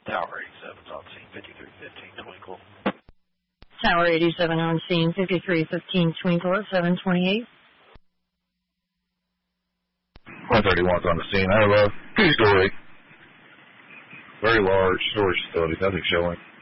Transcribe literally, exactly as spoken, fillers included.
Tower eighty-seven's on scene, fifty-three fifteen Twinkle. Tower eighty-seven on scene, fifty-three fifteen Twinkle at seven twenty-eight. one thirty-one's on the scene. I have a two-story, very large storage facility. Nothing showing.